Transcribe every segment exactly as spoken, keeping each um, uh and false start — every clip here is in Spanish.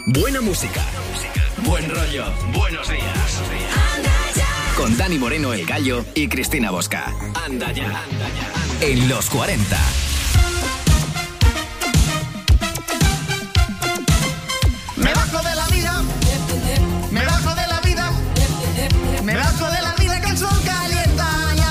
Buena música. Buen rollo. Buenos días. Con Dani Moreno, El Gallo, y Cristina Bosca. Anda ya. Anda ya. En los cuarenta. Me bajo de la vida. Me bajo de la vida. Me bajo de la vida que el sol calienta.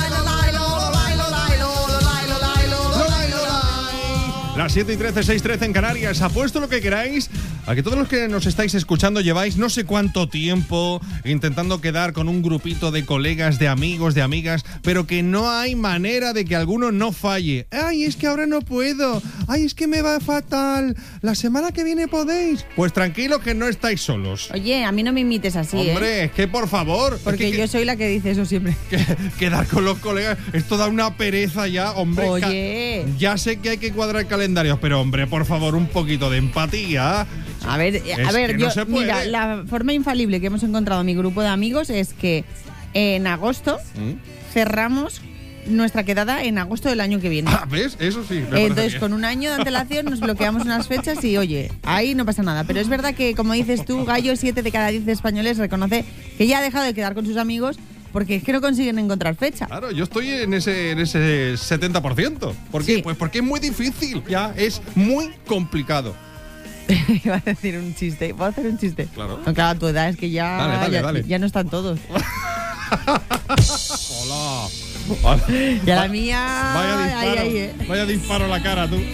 Las siete y trece, seis y trece en Canarias. Apuesto lo que queráis a que todos los que nos estáis escuchando lleváis no sé cuánto tiempo intentando quedar con un grupito de colegas, de amigos, de amigas, pero que no hay manera de que alguno no falle. Ay, es que ahora no puedo. Ay, es que me va fatal. La semana que viene podéis. Pues tranquilo que no estáis solos. Oye, a mí no me imites así, Hombre, ¿eh? es que por favor. Porque es que, yo soy la que dice eso siempre. que, quedar con los colegas, esto da una pereza ya, hombre. Oye. Ca- ya sé que hay que cuadrar calendarios, pero hombre, por favor, un poquito de empatía. A ver, a Es ver, que no yo, se puede. mira, la forma infalible que hemos encontrado en mi grupo de amigos es que en agosto ¿Mm? cerramos nuestra quedada en agosto del año que viene. Ah, ¿ves? Eso sí. me parece Entonces, bien. con un año de antelación nos bloqueamos unas fechas y, oye, ahí no pasa nada. Pero es verdad que, como dices tú, Gallo, siete de cada diez españoles reconoce que ya ha dejado de quedar con sus amigos porque es que no consiguen encontrar fecha. Claro, yo estoy en ese, en ese setenta por ciento. ¿Por qué? Sí. Pues porque es muy difícil. Ya es muy complicado. Iba a decir un chiste, voy a hacer un chiste. Claro. No, claro, a tu edad es que ya, Dale, dale, ya, dale. ya no están todos. Hola. Ya Va- la mía... Vaya disparo. Ahí, ahí, eh. Vaya disparo a la cara, tú.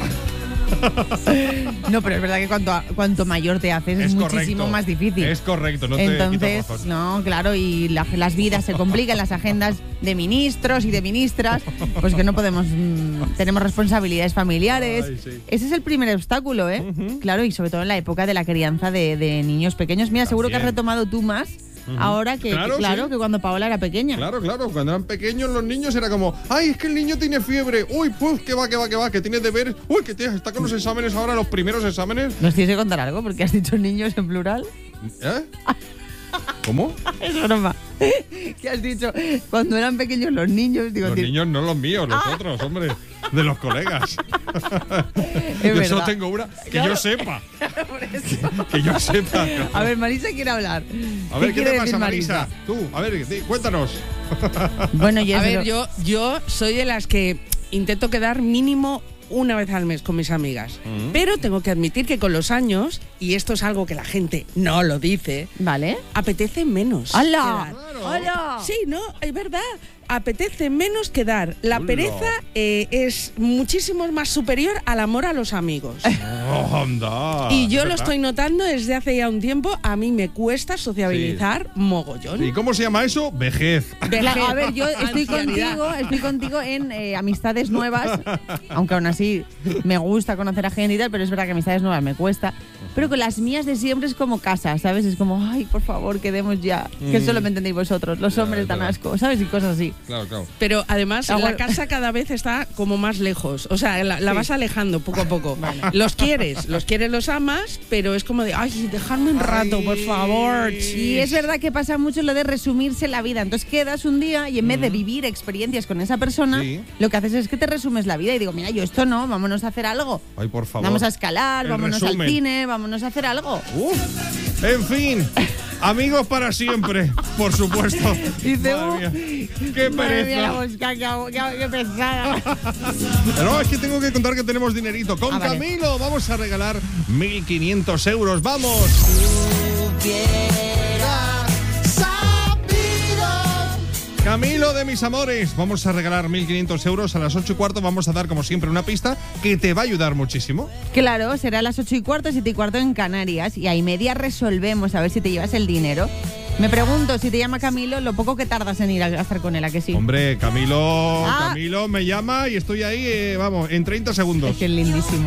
No, pero es verdad que cuanto, cuanto mayor te haces es, Es muchísimo correcto. más difícil. Es correcto, no te Entonces, quito razón. no, claro, y la- las vidas se complican, las agendas de ministros y de ministras, pues que no podemos, mm, tenemos responsabilidades familiares. Ay, sí. Ese es el primer obstáculo, ¿eh? Ujú. Claro, y sobre todo en la época de la crianza de, de niños pequeños. Mira, seguro que has También. retomado tú más Ujú. ahora que, Claro, que, claro, sí. que cuando Paola era pequeña. Claro, claro, cuando eran pequeños los niños era como, ay, es que el niño tiene fiebre, uy, pues, que va, que va, que va, que tiene deberes, uy, que tiene- está con los exámenes ahora, los primeros exámenes. ¿Nos tienes que contar algo? Porque has dicho niños en plural. ¿Eh? ¿Cómo? Es broma. ¿Qué has dicho? Cuando eran pequeños los niños, digo, Los tío, niños no los míos, los otros, hombre, de los colegas. Es Yo solo verdad. tengo una, que Claro. yo sepa, por eso. que yo sepa. A ver, Marisa quiere hablar. A ver, ¿qué, quiere te decir pasa, Marisa? Tú, a ver, di- cuéntanos. Bueno, yo A eso ver, lo- yo, yo soy de las que intento quedar mínimo una vez al mes con mis amigas. Mm. Pero tengo que admitir que con los años, y esto es algo que la gente no lo dice, Vale. apetece menos. ¡Hala! quedar. ¡Hala! Sí, no, es verdad. Apetece menos quedar. La Hola. pereza eh, es muchísimo más superior al amor a los amigos. Oh, anda. y yo ¿Es lo verdad? estoy notando desde hace ya un tiempo. A mí me cuesta sociabilizar mogollón. ¿Y cómo se llama eso? Vejez. Claro, a ver, yo estoy Ancianidad. contigo, estoy contigo en eh, amistades nuevas, aunque aún así me gusta conocer a gente y tal, pero es verdad que amistades nuevas me cuesta. Pero con las mías de siempre es como casa, ¿sabes? Es como, ay, por favor, quedemos ya. Que Mm. solo me entendéis vosotros, los Ya, hombres es dan verdad. asco, ¿sabes? Y cosas así. Claro, claro. Pero además Ah, la bueno. casa cada vez está como más lejos. O sea, la, la Sí. vas alejando poco a poco. Los quieres, los quieres, los amas, pero es como de, ay, dejadme un rato, por favor. Y es verdad que pasa mucho lo de resumirse la vida. Entonces quedas un día y en vez de vivir experiencias con esa persona, Sí. lo que haces es que te resumes la vida y digo, mira, yo esto no, vámonos a hacer algo. Ay, por favor. Vamos a escalar, El vámonos resumen. al cine, vámonos a hacer algo. Uf. En fin, amigos para siempre, por supuesto. Dice, Madre uh, mía, qué Madre mía, la pereza. mosca, qué, qué- qué pesada. No, es que tengo que contar que tenemos dinerito. Con Ah, vale. Camilo vamos a regalar mil quinientos euros. ¡Vamos! Camilo de mis amores, vamos a regalar mil quinientos euros. A las ocho y cuarto vamos a dar, como siempre, una pista que te va a ayudar muchísimo. Claro, será a las ocho y cuarto, siete y cuarto en Canarias y a y media resolvemos a ver si te llevas el dinero. Me pregunto, si te llama Camilo, lo poco que tardas en ir a estar con él, ¿a que sí? Hombre, Camilo, Ah. Camilo me llama y estoy ahí, eh, vamos, en treinta segundos. Es que es lindísimo.